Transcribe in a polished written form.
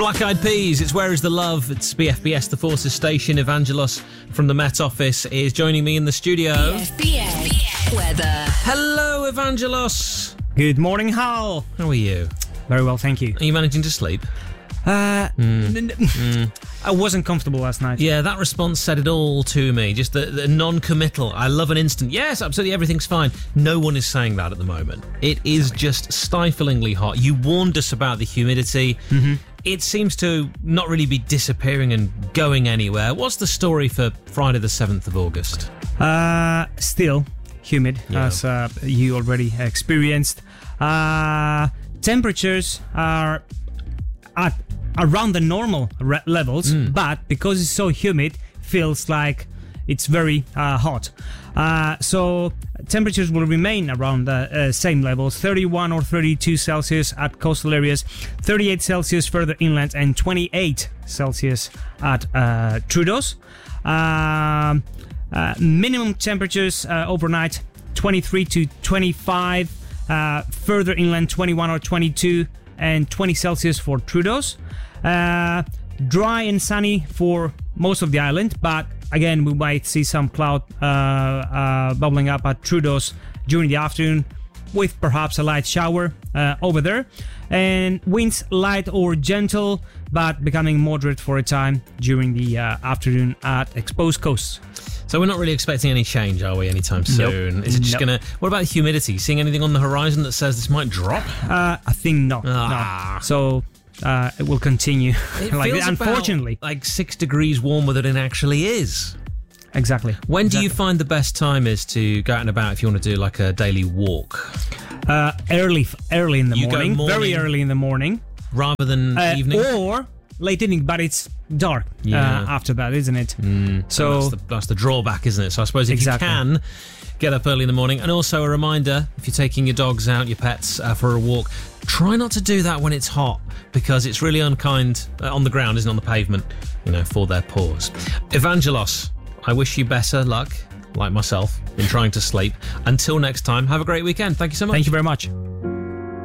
Black Eyed Peas, it's Where Is the Love? It's BFBS, the Forces Station. Evangelos from the Met Office is joining me in the studio. BFBS weather. Hello, Evangelos. Good morning, Hal. How are you? Very well, thank you. Are you managing to sleep? I wasn't comfortable last night. Yeah, that response said it all to me. Just the non-committal. I love an instant. Yes, absolutely, everything's fine. No one is saying that at the moment. It is just stiflingly hot. You warned us about the humidity. Mm-hmm. It seems to not really be disappearing and going anywhere. What's the story for Friday the 7th of August? Still humid, as you already experienced. Temperatures are at around the normal levels, but because it's so humid, feels like it's very hot. So temperatures will remain around the same levels, 31 or 32 Celsius at coastal areas, 38 Celsius further inland, and 28 Celsius at Troodos. Minimum temperatures overnight, 23 to 25, further inland 21 or 22, and 20 Celsius for Troodos. Dry and sunny for most of the island, but again, we might see some cloud bubbling up at Troodos during the afternoon, with perhaps a light shower over there. And winds light or gentle, but becoming moderate for a time during the afternoon at exposed coasts. So we're not really expecting any change, are we, anytime soon? Nope. Is it just going to... What about humidity? Seeing anything on the horizon that says this might drop? I think no. So... it will continue. It like feels unfortunately, about like 6 degrees warmer than it actually is. Exactly. When do you find the best time is to go out and about if you want to do like a daily walk? Early in the You go morning, very early in the morning, rather than evening, or late evening. But it's dark after that, isn't it? So that's the drawback, isn't it? So I suppose if you can get up early in the morning, and also a reminder, if you're taking your dogs out, your pets for a walk, try not to do that when it's hot, because it's really unkind on the ground, isn't it, on the pavement, for their paws. Evangelos, I wish you better luck, like myself, in trying to sleep. Until next time, have a great weekend. Thank you so much. Thank you very much.